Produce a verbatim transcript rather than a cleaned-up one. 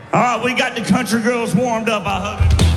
All right, we got the country girls warmed up. I hope.